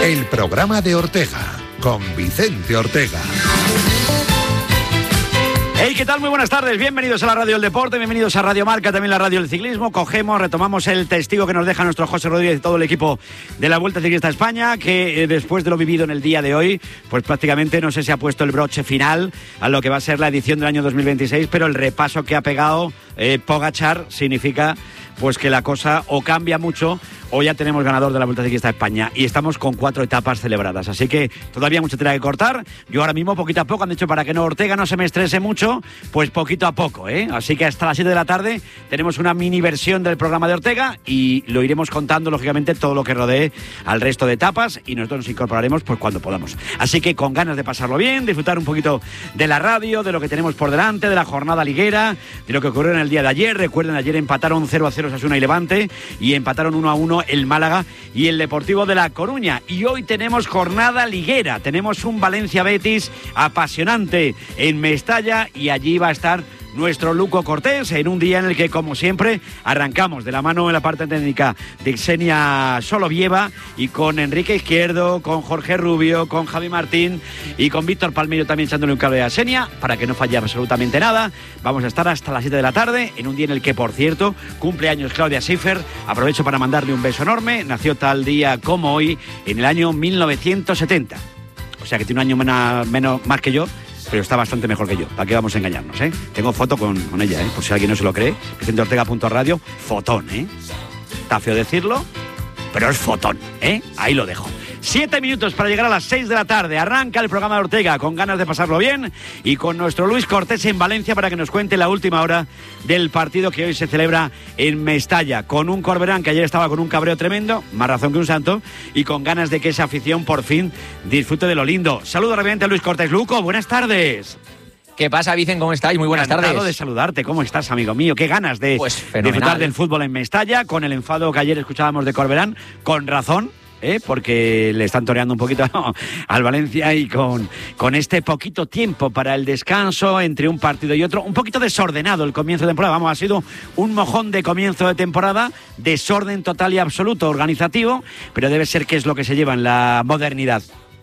el programa de Ortega, con Vicente Ortega. Hey, ¿qué tal? Muy buenas tardes, bienvenidos a la Radio del Deporte, bienvenidos a Radio Marca, también la Radio del Ciclismo. Retomamos el testigo que nos deja nuestro José Rodríguez y todo el equipo de la Vuelta Ciclista a España, que después de lo vivido en el día de hoy, pues prácticamente no sé si ha puesto el broche final a lo que va a ser la edición del año 2026, pero el repaso que ha pegado Pogačar significa pues que la cosa o cambia mucho o ya tenemos ganador de la Vuelta Ciclista a España y estamos con 4 etapas celebradas, así que todavía mucha tela que cortar. Yo ahora mismo poquito a poco, han dicho para que Ortega no se me estrese mucho, pues poquito a poco, así que hasta las 7 de la tarde tenemos una mini versión del programa de Ortega y lo iremos contando lógicamente todo lo que rodee al resto de etapas y nosotros nos incorporaremos pues cuando podamos, así que con ganas de pasarlo bien, disfrutar un poquito de la radio, de lo que tenemos por delante, de la jornada liguera, de lo que ocurrió en el día de ayer. Recuerden, ayer empataron 0-0 Osasuna y Levante y empataron 1-1 el Málaga y el Deportivo de La Coruña. Y hoy tenemos jornada liguera, tenemos un Valencia-Betis apasionante en Mestalla y allí va a estar nuestro Luco Cortés en un día en el que, como siempre, arrancamos de la mano en la parte técnica de Xenia Solovieva y con Enrique Izquierdo, con Jorge Rubio, con Javi Martín y con Víctor Palmeiro también echándole un cable a Xenia para que no falle absolutamente nada. Vamos a estar hasta las 7 de la tarde en un día en el que, por cierto, cumple años Claudia Schiffer. Aprovecho para mandarle un beso enorme. Nació tal día como hoy en el año 1970. O sea que tiene un año menos más que yo, pero está bastante mejor que yo. ¿Para qué vamos a engañarnos, Tengo foto con ella, Por si alguien no se lo cree. VicenteOrtega.radio, fotón, Está feo decirlo, pero es fotón, Ahí lo dejo. 7 minutos para llegar a las 6 de la tarde. Arranca el programa de Ortega con ganas de pasarlo bien y con nuestro Luis Cortés en Valencia para que nos cuente la última hora del partido que hoy se celebra en Mestalla, con un Corberán que ayer estaba con un cabreo tremendo, más razón que un santo, y con ganas de que esa afición por fin disfrute de lo lindo. Saludo rápidamente a Luis Cortés. Luco, buenas tardes. ¿Qué pasa, Vicen? ¿Cómo estáis? Muy buenas tardes. Encantado de saludarte. ¿Cómo estás, amigo mío? Qué ganas de disfrutar del fútbol en Mestalla, con el enfado que ayer escuchábamos de Corberán, con razón, porque le están toreando un poquito al Valencia y con este poquito tiempo para el descanso entre un partido y otro, un poquito desordenado el comienzo de temporada. Vamos, ha sido un mojón de comienzo de temporada, desorden total y absoluto organizativo, pero debe ser que es lo que se lleva en la modernidad.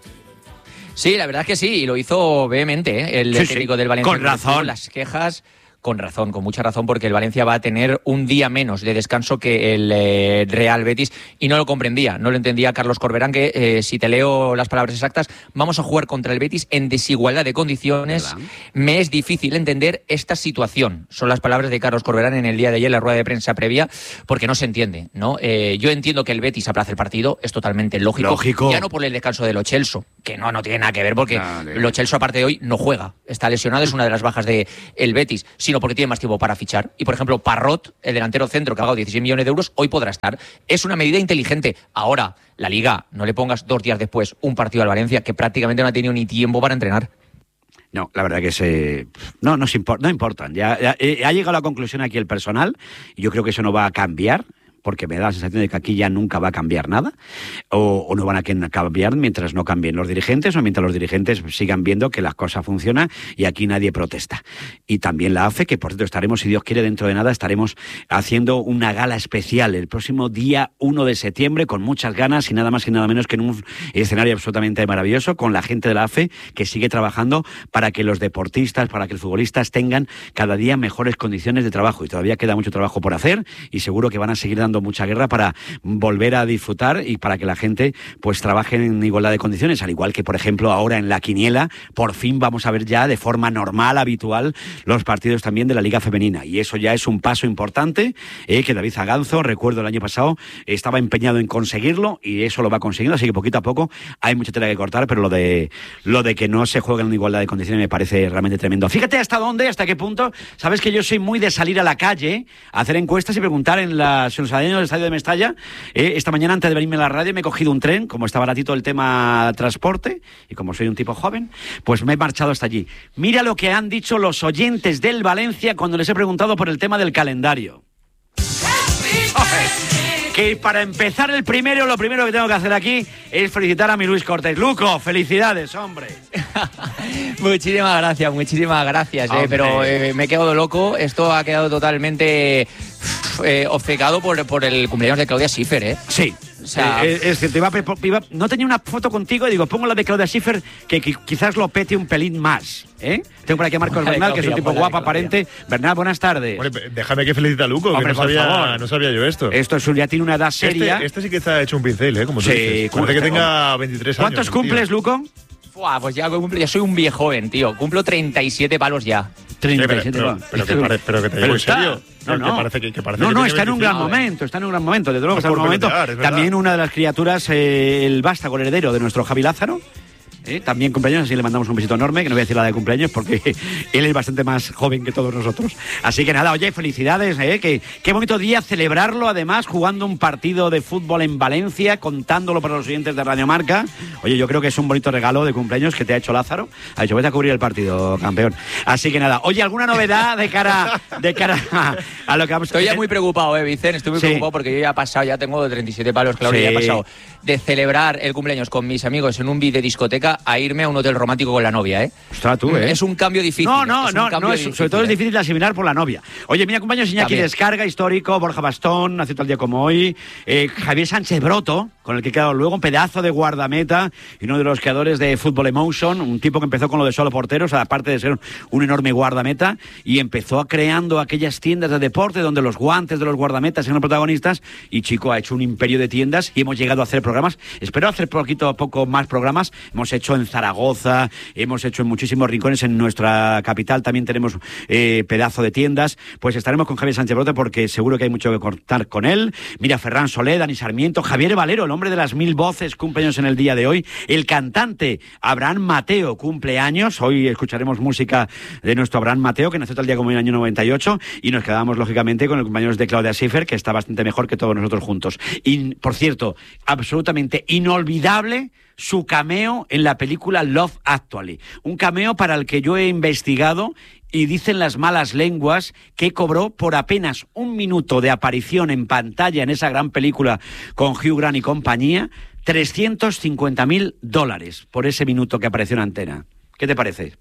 Sí, la verdad es que sí, y lo hizo vehemente, el técnico del Valencia. Con razón. Las quejas. Con razón, con mucha razón, porque el Valencia va a tener un día menos de descanso que el Real Betis, y no lo comprendía, no lo entendía Carlos Corberán, que si te leo las palabras exactas, vamos a jugar contra el Betis en desigualdad de condiciones. ¿Verdad? Me es difícil entender esta situación. Son las palabras de Carlos Corberán en el día de ayer, en la rueda de prensa previa, porque no se entiende, ¿no? Yo entiendo que el Betis aplace el partido, es totalmente lógico. Ya no por el descanso de Lo Celso, que no tiene nada que ver, porque Lo Celso, aparte de hoy, no juega, está lesionado, es una de las bajas del Betis, sino porque tiene más tiempo para fichar. Y, por ejemplo, Parrot, el delantero centro que ha pagado 16 millones de euros, hoy podrá estar. Es una medida inteligente. Ahora, la Liga, no le pongas 2 días después un partido al Valencia que prácticamente no ha tenido ni tiempo para entrenar. No, la verdad que no importan. Ya ha llegado a la conclusión aquí el personal y yo creo que eso no va a cambiar, porque me da la sensación de que aquí ya nunca va a cambiar nada, o no van a cambiar mientras no cambien los dirigentes, o mientras los dirigentes sigan viendo que las cosas funcionan y aquí nadie protesta. Y también la AFE, que por cierto estaremos, si Dios quiere, dentro de nada, estaremos haciendo una gala especial el próximo día 1 de septiembre, con muchas ganas y nada más y nada menos que en un escenario absolutamente maravilloso, con la gente de la AFE que sigue trabajando para que los deportistas, para que los futbolistas tengan cada día mejores condiciones de trabajo, y todavía queda mucho trabajo por hacer y seguro que van a seguir dando mucha guerra para volver a disfrutar y para que la gente pues trabaje en igualdad de condiciones, al igual que, por ejemplo, ahora en la quiniela por fin vamos a ver ya de forma normal, habitual, los partidos también de la Liga Femenina, y eso ya es un paso importante, que David Zaganzo, recuerdo el año pasado, estaba empeñado en conseguirlo y eso lo va consiguiendo, así que poquito a poco hay mucha tela que cortar, pero lo de que no se juegue en igualdad de condiciones me parece realmente tremendo. Fíjate hasta qué punto, sabes que yo soy muy de salir a la calle, a hacer encuestas y preguntar en los del estadio de Mestalla. Esta mañana, antes de venirme a la radio, me he cogido un tren, como está baratito el tema transporte, y como soy un tipo joven, pues me he marchado hasta allí. Mira lo que han dicho los oyentes del Valencia cuando les he preguntado por el tema del calendario. Que para empezar lo primero que tengo que hacer aquí es felicitar a mi Luis Cortés. Luco, felicidades, hombre. Muchísimas gracias, pero me he quedado loco. Esto ha quedado totalmente obcecado por el cumpleaños de Claudia Schiffer, Sí. O sea, es cierto, no tenía una foto contigo y digo, pongo la de Claudia Schiffer, que quizás lo pete un pelín más. Tengo por aquí a Marcos Bernal, que es un tipo guapo, aparente. Bernal, buenas tardes. Bueno, déjame que felicite a Luco, hombre, que no sabía yo esto. Esto ya tiene una edad seria. Este sí que está hecho un pincel, como tú dices. Parece que tenga 23 años. ¿Cuántos cumples, Luco? Pues ya soy un viejo joven, tío. Cumplo 37 palos ya. 37 palos. Pero que te digo en serio. No, está en un gran momento, desde luego está en un momento. También una de las criaturas, el vástago heredero de nuestro Javi Lázaro. También cumpleaños, así le mandamos un besito enorme, que no voy a decir la de cumpleaños porque él es bastante más joven que todos nosotros. Así que nada, oye, felicidades, qué bonito día celebrarlo, además, jugando un partido de fútbol en Valencia, contándolo para los oyentes de Radio Marca. Oye, yo creo que es un bonito regalo de cumpleaños que te ha hecho Lázaro. Ha dicho, vete a cubrir el partido, campeón. Así que nada, oye, ¿alguna novedad de cara a lo que vamos a hacer? Estoy ya muy preocupado, Vicente, estoy muy preocupado porque yo ya he pasado, ya tengo 37 palos, claro, ya he pasado de celebrar el cumpleaños con mis amigos en un de discoteca a irme a un hotel romántico con la novia, Ostras, tú, Es un cambio difícil. No, sobre todo es difícil de asimilar por la novia. Oye, mira, compañeros, Iñaki Descarga, histórico, Borja Bastón, nació tal día como hoy, Javier Sánchez Broto, con el que he quedado luego, un pedazo de guardameta y uno de los creadores de Football Emotion, un tipo que empezó con lo de solo porteros, aparte de ser un enorme guardameta, y empezó creando aquellas tiendas de deporte donde los guantes de los guardametas eran protagonistas, y chico, ha hecho un imperio de tiendas y hemos llegado a hacer programas. Espero hacer poco más programas. Hemos hecho en Zaragoza, hemos hecho en muchísimos rincones, en nuestra capital también tenemos pedazo de tiendas. Pues estaremos con Javier Sánchez Brote porque seguro que hay mucho que contar con él. Mira, Ferran Solé, Dani Sarmiento, Javier Valero, el hombre de las 1000 voces, cumpleaños en el día de hoy. El cantante Abraham Mateo, cumpleaños. Hoy escucharemos música de nuestro Abraham Mateo, que nació tal día como en el año 98, y nos quedamos lógicamente con el cumpleaños de Claudia Schiffer, que está bastante mejor que todos nosotros juntos. Y, por cierto, absolutamente inolvidable su cameo en la película Love Actually. Un cameo para el que yo he investigado y dicen las malas lenguas que cobró por apenas un minuto de aparición en pantalla en esa gran película con Hugh Grant y compañía, $350,000 por ese minuto que apareció en antena. ¿Qué te parece?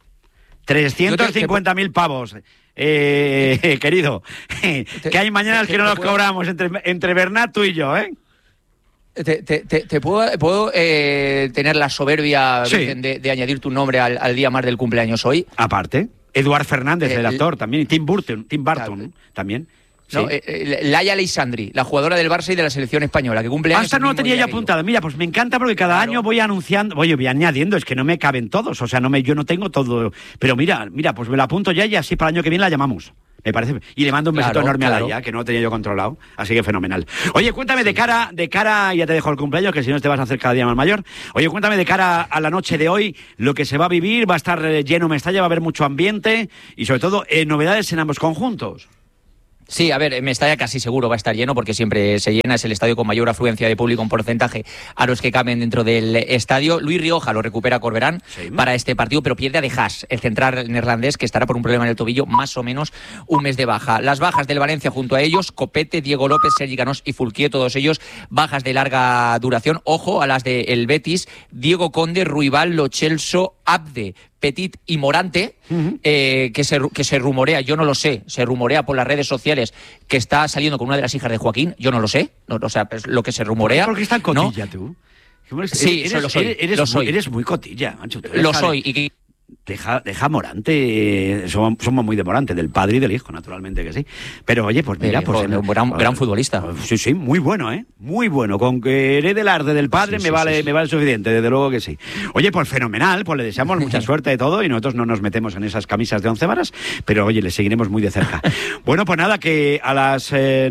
350,000 pavos. Querido, que hay mañanas que no los cobramos entre Bernat, tú y yo, ¿Te puedo tener la soberbia, Vicen, de añadir tu nombre al día más del cumpleaños hoy? Aparte, Eduard Fernández, el actor, también, y Tim Burton también. No, Laia Aleixandri, la jugadora del Barça y de la selección española, que cumple años. Hasta no lo tenía yo apuntado. Mira, pues me encanta porque cada año voy anunciando, voy añadiendo, es que no me caben todos, o sea, yo no tengo todo. Pero mira, pues me lo apunto ya y así para el año que viene la llamamos. Me parece. Y le mando un besito enorme a Laia, que no lo tenía yo controlado. Así que fenomenal. Oye, cuéntame de cara, ya te dejo el cumpleaños, que si no te vas a hacer cada día más mayor. Oye, cuéntame de cara a la noche de hoy, lo que se va a vivir, va a estar lleno Mestalla, va a haber mucho ambiente y sobre todo novedades en ambos conjuntos. Sí, a ver, Mestalla casi seguro va a estar lleno porque siempre se llena, es el estadio con mayor afluencia de público en porcentaje a los que caben dentro del estadio. Luis Rioja lo recupera Corberán para este partido, pero pierde a De Haas, el central neerlandés, que estará por un problema en el tobillo, más o menos un mes de baja. Las bajas del Valencia junto a ellos, Copete, Diego López, Sergi Canós y Fulquier, todos ellos bajas de larga duración. Ojo a las del Betis, Diego Conde, Ruibal, Lo Celso, Abde, Petit y Morante, que se rumorea, yo no lo sé, se rumorea por las redes sociales que está saliendo con una de las hijas de Joaquín, yo no lo sé, o sea, es lo que se rumorea. ¿Por qué está en cotilla, tú? Sí, lo soy. Eres muy cotilla, macho. Lo soy, y Deja Morante, somos muy de Morante, del padre y del hijo, naturalmente que sí. Pero oye, pues mira, un gran futbolista. Sí, muy bueno, muy bueno. Con que herede el arte del padre me vale suficiente, desde luego que sí. Oye, pues fenomenal, pues le deseamos mucha suerte de todo y nosotros no nos metemos en esas camisas de 11 varas, pero oye, le seguiremos muy de cerca. Bueno, pues nada, que a las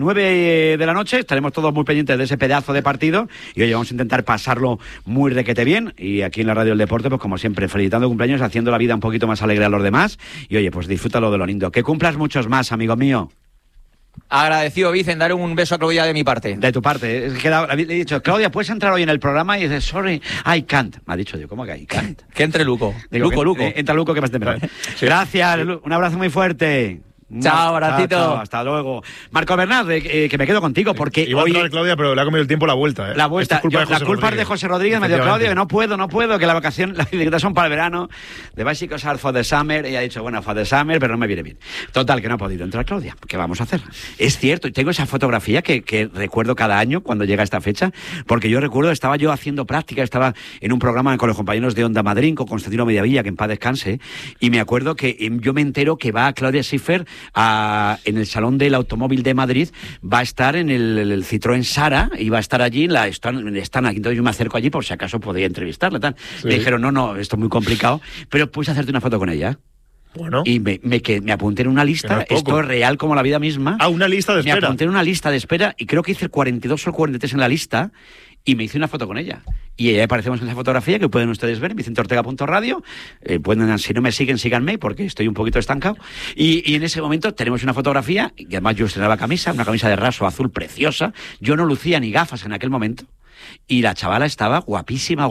9 de la noche estaremos todos muy pendientes de ese pedazo de partido y oye, vamos a intentar pasarlo muy requete bien y aquí en la Radio del Deporte, pues como siempre, felicitando cumpleaños, haciendo la vida un poquito más alegre a los demás y oye, pues disfrútalo de lo lindo. Que cumplas muchos más, amigo mío. Agradecido, Vicen, daré un beso a Claudia de mi parte. De tu parte. Es que le he dicho, Claudia, ¿puedes entrar hoy en el programa? Y dice, sorry, I can't. Me ha dicho yo, ¿cómo que I can't? Que entre Luco. Digo, Luco. Entra Luco, que más temprano. Gracias, un abrazo muy fuerte. Chao, abracito. Chao, hasta luego. Marco Bernat, que me quedo contigo porque iba hoy... a entrar Claudia, pero le ha comido el tiempo la vuelta. La vuelta. La culpa es de José Rodríguez. Me dijo, Claudia, que no puedo, que las bicicletas son para el verano. The bicycles are for the summer. Y ha dicho, bueno, for the summer, pero no me viene bien. Total, que no ha podido entrar Claudia. ¿Qué vamos a hacer? Es cierto, y tengo esa fotografía que recuerdo cada año cuando llega esta fecha, porque yo recuerdo, estaba yo haciendo práctica, estaba en un programa con los compañeros de Onda Madrid, con Constantino Mediavilla, que en paz descanse, y me acuerdo que yo me entero que va Claudia Schiffer en el Salón del Automóvil de Madrid, va a estar en el Citroën Sara, y va a estar allí, están aquí, entonces yo me acerco allí por si acaso podía entrevistarla, tal. Sí. Me dijeron, no, esto es muy complicado, pero puedes hacerte una foto con ella. Bueno. Y me apunté en una lista, esto es real como la vida misma. Una lista de espera. Me apunté en una lista de espera y creo que hice el 42 o el 43 en la lista y me hice una foto con ella. Y ahí aparecemos en esa fotografía que pueden ustedes ver en vicenteortega.radio. Si no me siguen, síganme porque estoy un poquito estancado. Y en ese momento tenemos una fotografía y además yo estrenaba una camisa de raso azul preciosa. Yo no lucía ni gafas en aquel momento. Y la chavala estaba guapísima.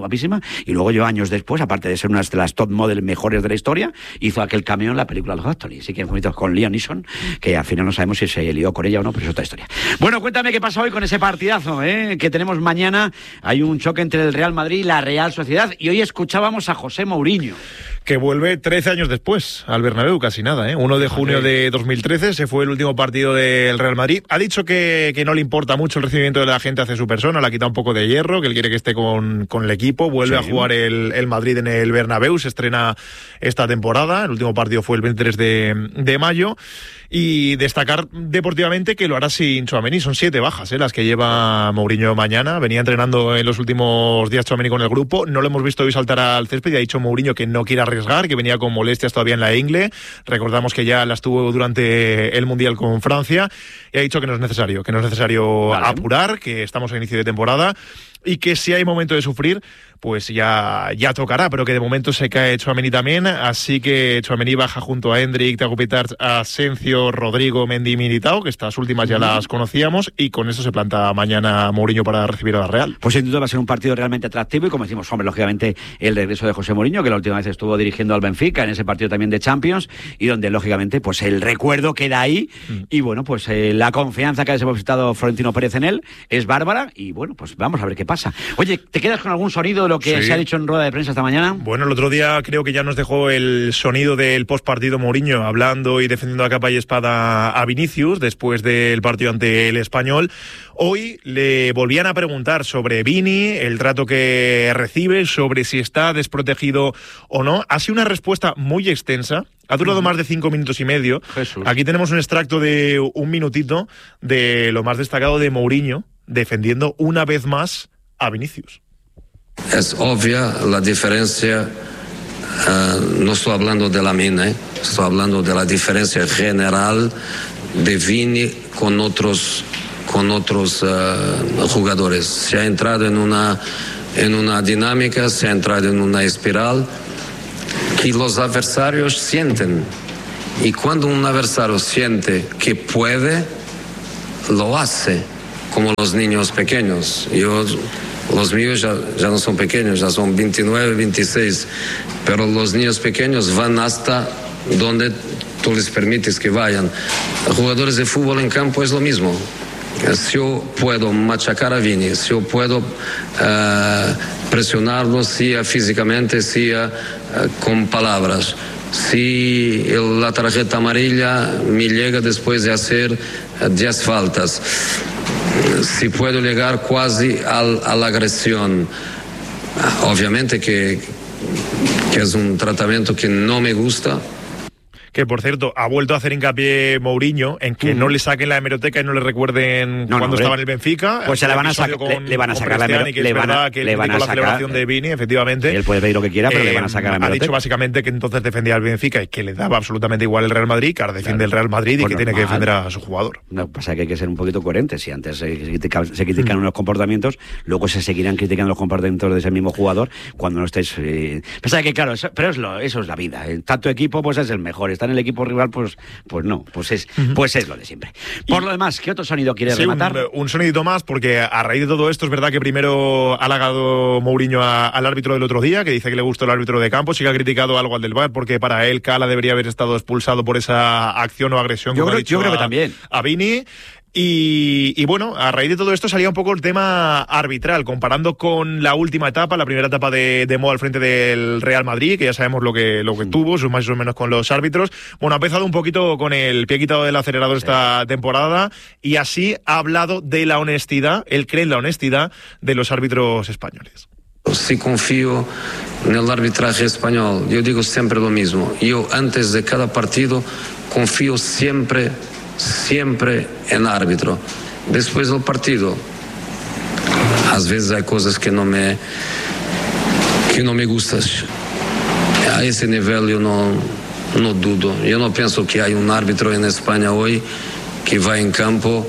Y luego yo, años después, aparte de ser una de las top model mejores de la historia, hizo aquel cameo en la película Los Factory. Así que bonito con Liam Neeson, que al final no sabemos si se lió con ella o no, pero es otra historia. Bueno, cuéntame qué pasa hoy con ese partidazo, que tenemos mañana. Hay un choque entre el Real Madrid y la Real Sociedad. Y hoy escuchábamos a José Mourinho, que vuelve 13 años después al Bernabéu, casi nada, 1 de junio de 2013, se fue el último partido del Real Madrid. Ha dicho que no le importa mucho el recibimiento de la gente hacia su persona, le ha quitado un poco de hierro, que él quiere que esté con el equipo. Vuelve a jugar el Madrid en el Bernabéu, se estrena esta temporada, el último partido fue el 23 de mayo. Y destacar deportivamente que lo hará sin Tchouaméni. Son 7 bajas las que lleva Mourinho mañana. Venía entrenando en los últimos días Tchouaméni con el grupo. No lo hemos visto hoy saltar al césped y ha dicho Mourinho que no quiere arriesgar, que venía con molestias todavía en la ingle. Recordamos que ya las tuvo durante el Mundial con Francia. Y ha dicho que no es necesario apurar, que estamos a inicio de temporada y que si hay momento de sufrir, pues ya tocará, pero que de momento se cae Tchouaméni también, así que Tchouaméni baja junto a Hendrik, Thiago Pitart, Asensio, Rodrigo, Mendy y Militao, que estas últimas ya las conocíamos, y con eso se planta mañana Mourinho para recibir a la Real. Pues sin duda va a ser un partido realmente atractivo y como decimos, lógicamente el regreso de José Mourinho, que la última vez estuvo dirigiendo al Benfica en ese partido también de Champions, y donde lógicamente pues el recuerdo queda ahí, y bueno, pues la confianza que ha depositado Florentino Pérez en él es bárbara, y bueno, pues vamos a ver qué pasa. Oye, ¿te quedas con algún sonido de lo que se ha dicho en rueda de prensa esta mañana? Bueno, el otro día creo que ya nos dejó el sonido del postpartido Mourinho hablando y defendiendo a capa y espada a Vinicius después del partido ante el Español. Hoy le volvían a preguntar sobre Vini, el trato que recibe, sobre si está desprotegido o no. Ha sido una respuesta muy extensa. Ha durado más de 5 minutos y medio. Jesús. Aquí tenemos un extracto de 1 minutito de lo más destacado de Mourinho defendiendo una vez más a Vinicius. Es obvia la diferencia, no estoy hablando de la mía, estoy hablando de la diferencia general de Vini con otros jugadores. Se ha entrado en una dinámica, se ha entrado en una espiral que los adversarios sienten. Y cuando un adversario siente que puede, lo hace, como los niños pequeños. Los míos ya no son pequeños, ya son 29, 26, pero los niños pequeños van hasta donde tú les permites que vayan. Los jugadores de fútbol en campo es lo mismo. Si yo puedo machacar a Vini, si yo puedo presionarlo, sea físicamente, sea con palabras, si la tarjeta amarilla me llega después de hacer 10 faltas, si puedo llegar casi a la agresión, obviamente que es un tratamiento que no me gusta. Que, por cierto, ha vuelto a hacer hincapié Mourinho en que no le saquen la hemeroteca y no le recuerden cuando estaba en el Benfica. Pues le van a sacar la hemeroteca. Le van a sacar la celebración de Vini, efectivamente. Él puede pedir lo que quiera, pero le van a sacar la hemeroteca. Ha dicho básicamente que entonces defendía al Benfica y que le daba absolutamente igual el Real Madrid, que ahora defiende el Real Madrid y que tiene que defender a su jugador. No, pasa que hay que ser un poquito coherente. Si antes se critican unos comportamientos, luego se seguirán criticando los comportamientos de ese mismo jugador cuando no estéis... Pasa que, claro, eso es la vida. Tanto equipo pues es el mejor. está en el equipo rival, pues no, pues es lo de siempre. Por lo demás, ¿qué otro sonido quieres rematar? Un sonidito más, porque a raíz de todo esto es verdad que primero ha halagado Mourinho al árbitro del otro día, que dice que le gustó el árbitro de campo, sí que ha criticado algo al del VAR, porque para él Cala debería haber estado expulsado por esa acción o agresión, yo creo que también. A Vini. Y bueno, a raíz de todo esto salía un poco el tema arbitral, comparando con la última etapa, la primera etapa de Mo al frente del Real Madrid, que ya sabemos lo que tuvo, sus más o menos con los árbitros. Bueno, ha empezado un poquito con el pie quitado del acelerador esta temporada, y así ha hablado de la honestidad, él cree en la honestidad de los árbitros españoles. Si confío en el arbitraje español, yo digo siempre lo mismo. Yo antes de cada partido confío siempre en árbitro. Después del partido, a veces hay cosas que no me gustan. A ese nivel yo no dudo. Yo no pienso que hay un árbitro en España hoy que va en campo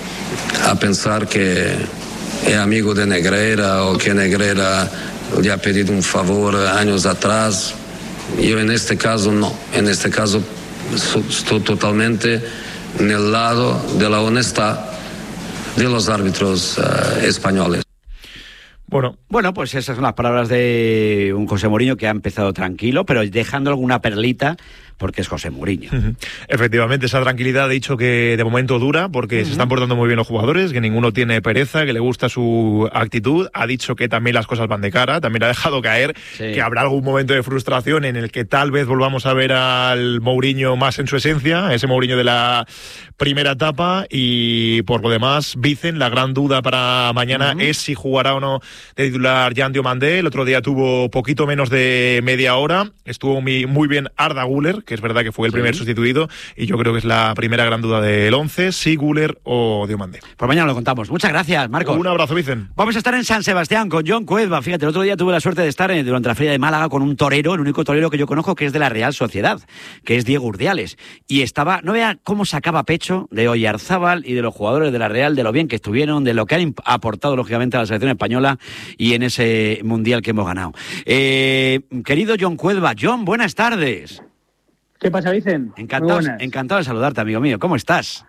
a pensar que es amigo de Negreira o que Negreira le ha pedido un favor años atrás. Yo en este caso no. En este caso estoy totalmente en el lado de la honestidad de los árbitros españoles. Bueno, pues esas son las palabras de un José Mourinho que ha empezado tranquilo, pero dejando alguna perlita, porque es José Mourinho. Efectivamente, esa tranquilidad ha dicho que de momento dura, porque se están portando muy bien los jugadores, que ninguno tiene pereza, que le gusta su actitud. Ha dicho que también las cosas van de cara, también ha dejado caer que habrá algún momento de frustración en el que tal vez volvamos a ver al Mourinho más en su esencia, ese Mourinho de la primera etapa. Y por lo demás, Vicen, la gran duda para mañana es si jugará o no de titular Jan Diomandé. El otro día tuvo poquito menos de media hora, estuvo muy bien Arda Güler, que es verdad que fue el primer sustituido, y yo creo que es la primera gran duda del 11, si Güler o Diomandé. Pues mañana lo contamos. Muchas gracias, Marcos. Un abrazo, Vicen. Vamos a estar en San Sebastián con John Cuedva. Fíjate, el otro día tuve la suerte de estar durante la Feria de Málaga con un torero, el único torero que yo conozco que es de la Real Sociedad, que es Diego Urdiales. Y estaba, no vea cómo sacaba pecho de Oyarzábal y de los jugadores de la Real, de lo bien que estuvieron, de lo que han aportado lógicamente a la selección española y en ese mundial que hemos ganado. Querido John Cuedva, John, buenas tardes. ¿Qué pasa, Vicen? Encantado de saludarte, amigo mío. ¿Cómo estás?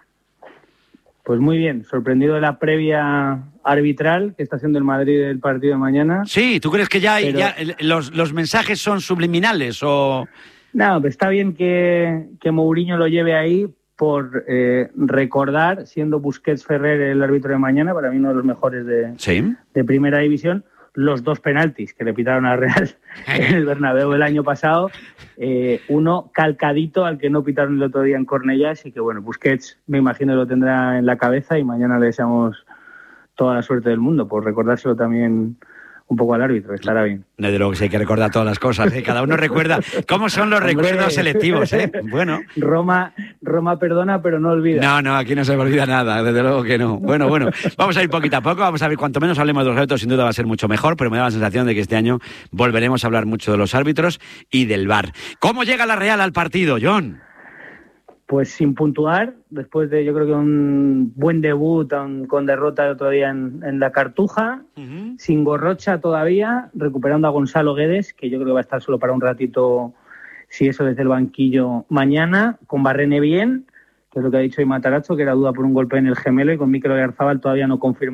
Pues muy bien, sorprendido de la previa arbitral que está haciendo el Madrid del partido de mañana. Sí, ¿tú crees que ya los mensajes son subliminales o...? No, pues está bien que Mourinho lo lleve ahí por recordar, siendo Busquets Ferrer el árbitro de mañana, para mí uno de los mejores de primera división, los dos penaltis que le pitaron a Real en el Bernabéu el año pasado, uno calcadito al que no pitaron el otro día en Cornellá, así que bueno, Busquets me imagino lo tendrá en la cabeza y mañana le deseamos toda la suerte del mundo por recordárselo también un poco al árbitro, estará bien. Desde luego que sí hay que recordar todas las cosas, ¿eh? Cada uno recuerda cómo son los recuerdos selectivos, ¿eh? Bueno. Roma perdona, pero no olvida. No, aquí no se me olvida nada, desde luego que no. Bueno, vamos a ir poquito a poco, vamos a ver, cuanto menos hablemos de los árbitros, sin duda va a ser mucho mejor, pero me da la sensación de que este año volveremos a hablar mucho de los árbitros y del VAR. ¿Cómo llega la Real al partido, John? Pues sin puntuar, después de yo creo que un buen debut con derrota el otro día en la Cartuja, sin Gorrocha todavía, recuperando a Gonzalo Guedes, que yo creo que va a estar solo para un ratito, si eso desde el banquillo mañana, con Barrene bien, que es lo que ha dicho hoy Matarazzo, que era duda por un golpe en el gemelo, y con Mikel Oyarzabal todavía no confirma